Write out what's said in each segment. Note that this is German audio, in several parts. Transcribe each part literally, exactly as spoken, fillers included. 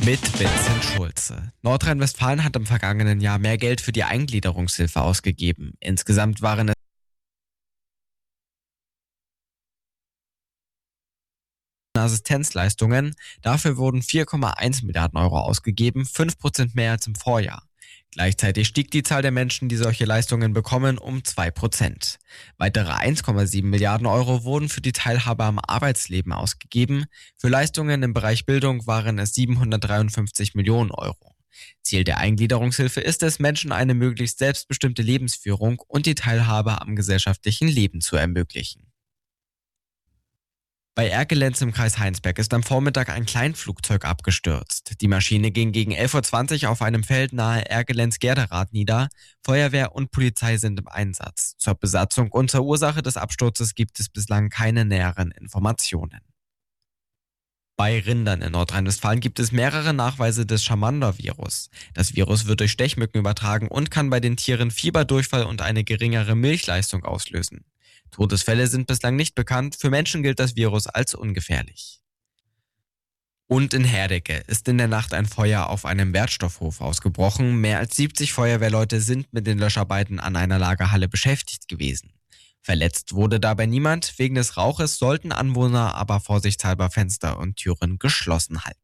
Mit Vincent Schulze. Nordrhein-Westfalen hat im vergangenen Jahr mehr Geld für die Eingliederungshilfe ausgegeben. Insgesamt waren es Assistenzleistungen. Dafür wurden vier Komma eins Milliarden Euro ausgegeben, fünf Prozent mehr als im Vorjahr. Gleichzeitig stieg die Zahl der Menschen, die solche Leistungen bekommen, um zwei Prozent. Weitere eins Komma sieben Milliarden Euro wurden für die Teilhabe am Arbeitsleben ausgegeben. Für Leistungen im Bereich Bildung waren es siebenhundertdreiundfünfzig Millionen Euro. Ziel der Eingliederungshilfe ist es, Menschen eine möglichst selbstbestimmte Lebensführung und die Teilhabe am gesellschaftlichen Leben zu ermöglichen. Bei Erkelenz im Kreis Heinsberg ist am Vormittag ein Kleinflugzeug abgestürzt. Die Maschine ging gegen elf Uhr zwanzig auf einem Feld nahe Erkelenz-Gerderath nieder. Feuerwehr und Polizei sind im Einsatz. Zur Besatzung und zur Ursache des Absturzes gibt es bislang keine näheren Informationen. Bei Rindern in Nordrhein-Westfalen gibt es mehrere Nachweise des Schamander-Virus. Das Virus wird durch Stechmücken übertragen und kann bei den Tieren Fieber, Durchfall und eine geringere Milchleistung auslösen. Todesfälle sind bislang nicht bekannt, für Menschen gilt das Virus als ungefährlich. Und in Herdecke ist in der Nacht ein Feuer auf einem Wertstoffhof ausgebrochen. Mehr als siebzig Feuerwehrleute sind mit den Löscharbeiten an einer Lagerhalle beschäftigt gewesen. Verletzt wurde dabei niemand, wegen des Rauches sollten Anwohner aber vorsichtshalber Fenster und Türen geschlossen halten.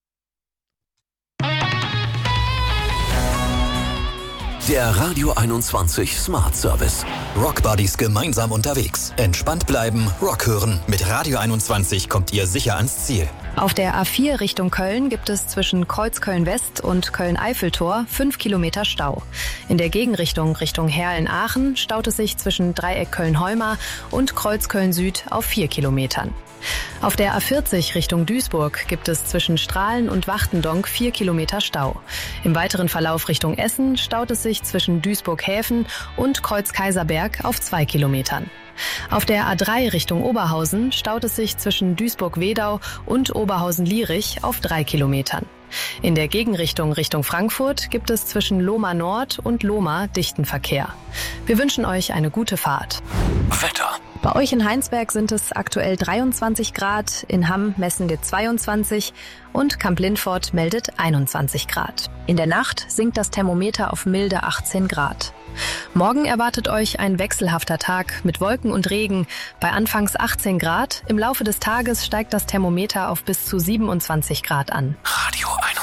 Der Radio einundzwanzig Smart Service. Rockbuddies gemeinsam unterwegs. Entspannt bleiben, Rock hören. Mit Radio einundzwanzig kommt ihr sicher ans Ziel. Auf der A vier Richtung Köln gibt es zwischen Kreuzköln-West und Köln-Eiffeltor fünf Kilometer Stau. In der Gegenrichtung Richtung Herlen-Aachen staut es sich zwischen Dreieck Köln-Heumar und Kreuz Köln-Süd auf vier Kilometern. Auf der A vierzig Richtung Duisburg gibt es zwischen Strahlen und Wachtendonk vier Kilometer Stau. Im weiteren Verlauf Richtung Essen staut es sich zwischen Duisburg-Häfen und Kreuz-Kaiserberg auf zwei Kilometern. Auf der A drei Richtung Oberhausen staut es sich zwischen Duisburg-Wedau und Oberhausen-Lierich auf drei Kilometern. In der Gegenrichtung Richtung Frankfurt gibt es zwischen Lohmar Nord und Lohmar dichten Verkehr. Wir wünschen euch eine gute Fahrt. Wetter. Bei euch in Heinsberg sind es aktuell dreiundzwanzig Grad, in Hamm messen wir zweiundzwanzig und Kamp-Lindfort meldet einundzwanzig Grad. In der Nacht sinkt das Thermometer auf milde achtzehn Grad. Morgen erwartet euch ein wechselhafter Tag mit Wolken und Regen bei anfangs achtzehn Grad. Im Laufe des Tages steigt das Thermometer auf bis zu siebenundzwanzig Grad an. Radio einundzwanzig.